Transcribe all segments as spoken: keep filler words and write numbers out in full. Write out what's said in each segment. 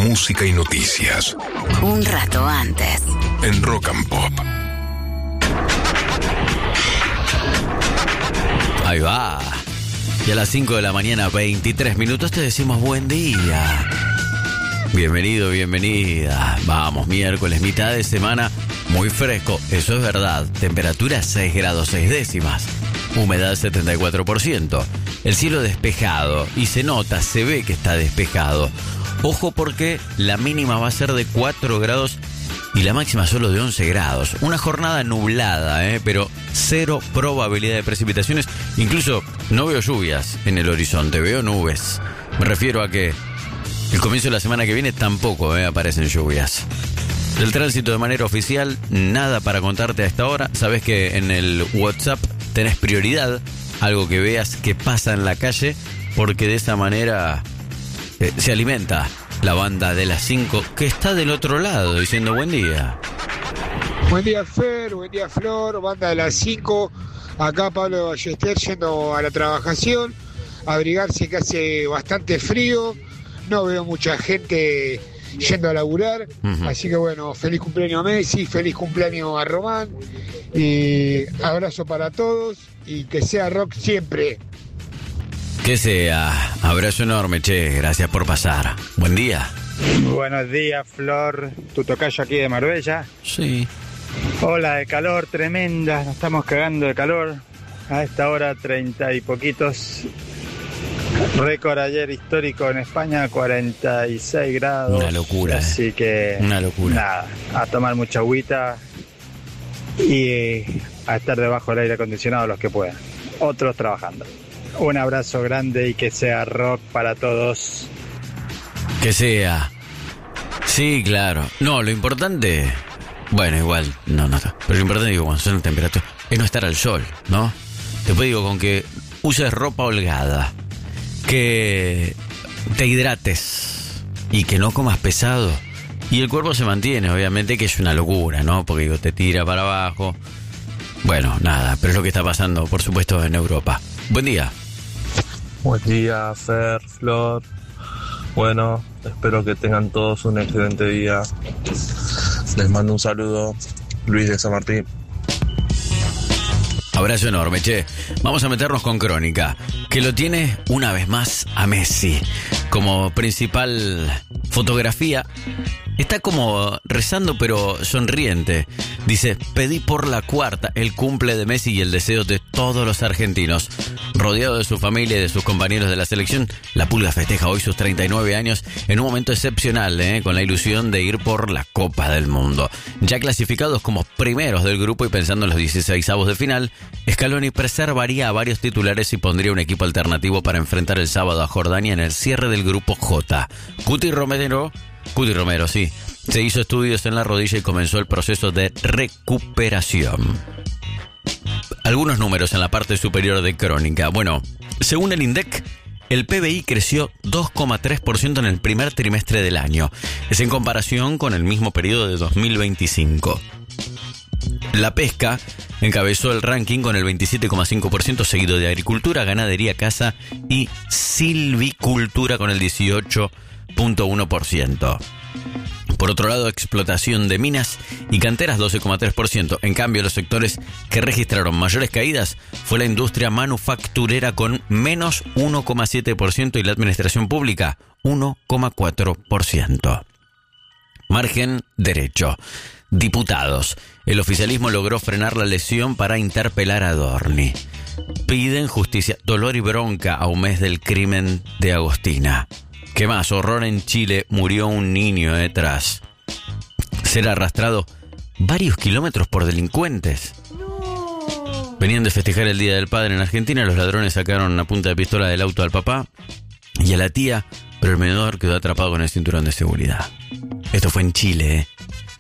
música y noticias. Un rato antes. En Rock and Pop. Ahí va. Y a las cinco de la mañana, veintitrés minutos, te decimos buen día. Bienvenido, bienvenida. Vamos, miércoles, mitad de semana, muy fresco, eso es verdad. Temperatura seis grados seis décimas. Humedad setenta y cuatro por ciento. El cielo despejado. Y se nota, se ve que está despejado. Ojo porque la mínima va a ser de cuatro grados y la máxima solo de once grados. Una jornada nublada, ¿eh? Pero cero probabilidad de precipitaciones. Incluso no veo lluvias en el horizonte, veo nubes. Me refiero a que el comienzo de la semana que viene tampoco ¿eh? aparecen lluvias. Del tránsito de manera oficial, nada para contarte a esta hora. Sabes que en el WhatsApp tenés prioridad, algo que veas que pasa en la calle, porque de esa manera eh, se alimenta la banda de las cinco que está del otro lado diciendo buen día. Buen día Fer, buen día Flor, banda de las cinco. Acá Pablo Ballester yendo a la trabajación, a abrigarse que hace bastante frío. No veo mucha gente yendo a laburar, uh-huh. Así que bueno, feliz cumpleaños a Messi, feliz cumpleaños a Román, y abrazo para todos y que sea rock siempre. Que sea, abrazo enorme, che, gracias por pasar. Buen día. Buenos días, Flor, tu tocayo aquí de Marbella. Sí. Hola, de calor tremenda, nos estamos cagando de calor. A esta hora treinta y poquitos. Récord ayer histórico en España, cuarenta y seis grados. Una locura. Así eh. que Una locura. Nada, a tomar mucha agüita y eh, a estar debajo del aire acondicionado los que puedan. Otros trabajando. Un abrazo grande y que sea rock para todos. Que sea. Sí, claro. No, lo importante... Bueno, igual, no, no. Pero lo importante, digo, cuando son temperaturas, es no estar al sol, ¿no? Después digo, con que uses ropa holgada, que te hidrates y que no comas pesado. Y el cuerpo se mantiene, obviamente, que es una locura, ¿no? Porque digo, te tira para abajo. Bueno, nada, pero es lo que está pasando, por supuesto, en Europa. Buen día. Buen día, Fer, Flor. Bueno, espero que tengan todos un excelente día. Les mando un saludo, Luis de San Martín. Abrazo enorme, che. Vamos a meternos con Crónica, que lo tiene una vez más a Messi como principal fotografía. Está como rezando pero sonriente. Dice, pedí por la cuarta el cumple de Messi y el deseo de todos los argentinos. Rodeado de su familia y de sus compañeros de la selección, la Pulga festeja hoy sus treinta y nueve años en un momento excepcional, ¿eh? Con la ilusión de ir por la Copa del Mundo. Ya clasificados como primeros del grupo y pensando en los dieciseisavos de final, Scaloni preservaría a varios titulares y pondría un equipo alternativo para enfrentar el sábado a Jordania en el cierre del grupo J. Cuti Romero, Cuti Romero, sí, se hizo estudios en la rodilla y comenzó el proceso de recuperación. Algunos números en la parte superior de Crónica. Bueno, según el INDEC, el P B I creció dos coma tres por ciento en el primer trimestre del año. Es en comparación con el mismo periodo de dos mil veinticinco. La pesca encabezó el ranking con el veintisiete coma cinco por ciento, seguido de agricultura, ganadería, caza y silvicultura con el dieciocho coma uno por ciento. Por otro lado, explotación de minas y canteras doce coma tres por ciento. En cambio, los sectores que registraron mayores caídas fue la industria manufacturera con menos uno coma siete por ciento y la administración pública uno coma cuatro por ciento. Margen derecho. Diputados. El oficialismo logró frenar la lesión para interpelar a Dorni. Piden justicia. Dolor y bronca a un mes del crimen de Agostina. ¿Qué más? Horror en Chile. Murió un niño detrás. Ser arrastrado varios kilómetros por delincuentes. No. Venían de festejar el Día del Padre en Argentina. Los ladrones sacaron una punta de pistola del auto al papá y a la tía, pero el menor quedó atrapado con el cinturón de seguridad. Esto fue en Chile, ¿eh?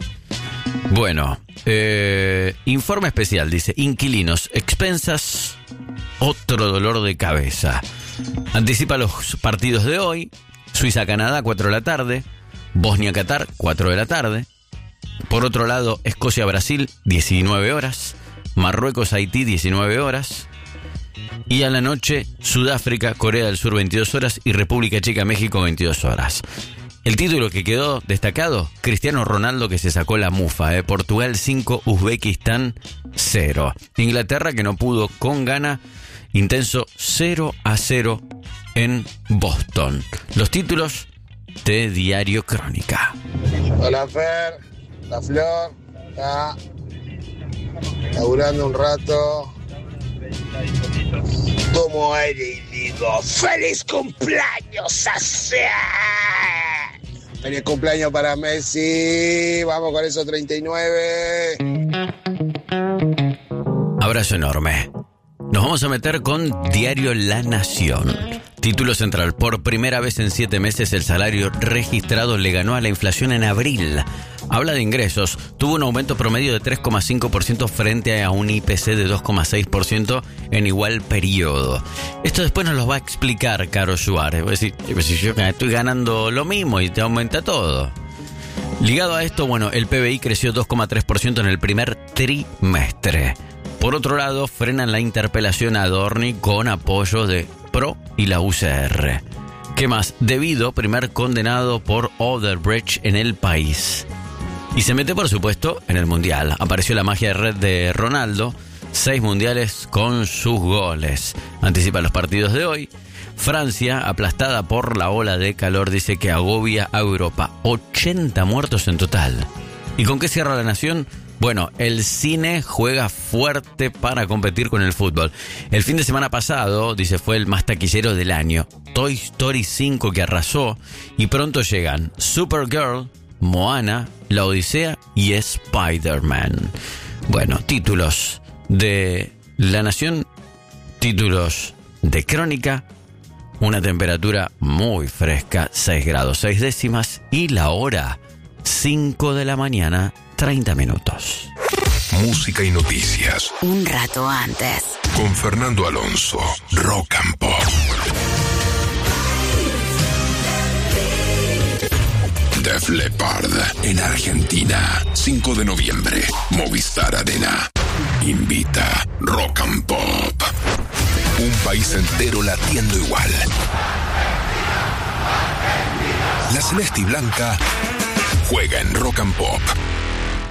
Bueno, eh, informe especial, dice, inquilinos, expensas, otro dolor de cabeza. Anticipa los partidos de hoy. Suiza-Canadá, cuatro de la tarde. Bosnia-Qatar, cuatro de la tarde. Por otro lado, Escocia-Brasil, diecinueve horas. Marruecos-Haití, diecinueve horas. Y a la noche, Sudáfrica, Corea del Sur, veintidós horas. Y República Checa, México, veintidós horas. El título que quedó destacado, Cristiano Ronaldo que se sacó la mufa, ¿eh? Portugal cinco, Uzbekistán cero. Inglaterra que no pudo con Ghana, intenso cero a cero en Boston. Los títulos de Diario Crónica. Hola Fer, la Flor, está laburando un rato. Tomo aire y digo, ¡feliz cumpleaños a Ser! ¡Feliz cumpleaños para Messi! ¡Vamos con esos treinta y nueve! Abrazo enorme. Nos vamos a meter con Diario La Nación. Título central. Por primera vez en siete meses el salario registrado le ganó a la inflación en abril. Habla de ingresos. Tuvo un aumento promedio de tres coma cinco por ciento frente a un I P C de dos coma seis por ciento en igual periodo. Esto después nos lo va a explicar Caro Suárez. Voy a decir, si yo estoy ganando lo mismo y te aumenta todo. Ligado a esto, bueno, el P B I creció dos coma tres por ciento en el primer trimestre. Por otro lado, frenan la interpelación a Adorni con apoyo de Pro y la U C R. ¿Qué más? Debido, primer condenado por Odebrecht en el país. Y se mete, por supuesto, en el Mundial. Apareció la magia de red de Ronaldo. Seis mundiales con sus goles. Anticipa los partidos de hoy. Francia, aplastada por la ola de calor, dice que agobia a Europa. ochenta muertos en total. ¿Y con qué cierra La Nación? Bueno, el cine juega fuerte para competir con el fútbol. El fin de semana pasado, dice, fue el más taquillero del año. Toy Story cinco que arrasó y pronto llegan Supergirl, Moana, La Odisea y Spider-Man. Bueno, títulos de La Nación, títulos de Crónica, una temperatura muy fresca, seis grados seis décimas y la hora cinco de la mañana, treinta minutos. Música y noticias. Un rato antes. Con Fernando Alonso, Rock and Pop. Def Leppard en Argentina, cinco de noviembre, Movistar Arena. Invita Rock and Pop. Un país entero latiendo igual. La celeste y blanca juega en Rock and Pop.